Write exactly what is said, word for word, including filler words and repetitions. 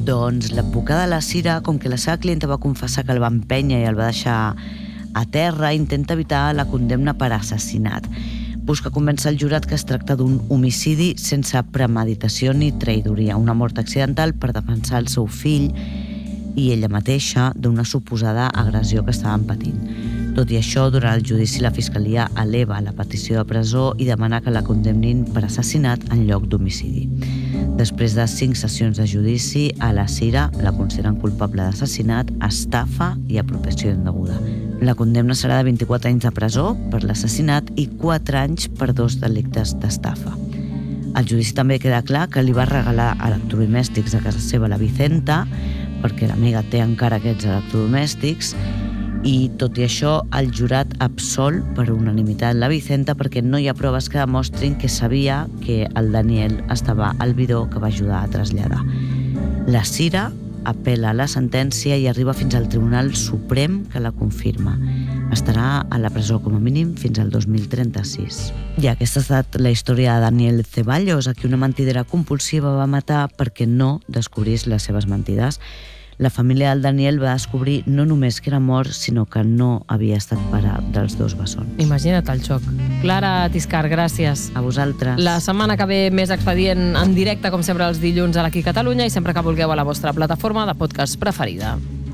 Doncs l'advocada de la Cira, com que la seva clienta va confessar que el va empènyer i el va deixar a terra, intenta evitar la condemna per assassinat. Busca convèncer el jurat que es tracta d'un homicidi sense premeditació ni traïdoria, una mort accidental per defensar el seu fill i ella mateixa d'una suposada agressió que estaven patint. Tot i això, durant el judici la Fiscalia eleva la petició de presó i demana que la condemnin per assassinat en lloc d'homicidi. Després de cinc sessions de judici, a la Cira la consideren culpable d'assassinat, estafa i apropiació indeguda. La condemna serà de vint-i-quatre anys de presó per l'assassinat i quatre anys per dos delictes d'estafa. Al judici també queda clar que li va regalar electrodomèstics a casa seva la Vicenta, perquè l'amiga té encara aquests electrodomèstics, i tot i això el jurat absol per unanimitat la Vicenta perquè no hi ha proves que demostrin que sabia que el Daniel estava al bidó que va ajudar a traslladar. La Cira apel·la la sentència i arriba fins al Tribunal Suprem que la confirma. Estarà a la presó com a mínim fins al dos mil trenta-sis. I aquesta ha estat la història de Daniel Ceballos, a qui una mentidera compulsiva va matar perquè no descobrís les seves mentides. La família del Daniel va descobrir no només que era mort, sinó que no havia estat pare dels dos bessons. Imagina't el xoc. Clara Tiscar, gràcies. A vosaltres. La setmana que ve més expedient en directe, com sempre, els dilluns a l'Aquí Catalunya i sempre que vulgueu a la vostra plataforma de podcast preferida.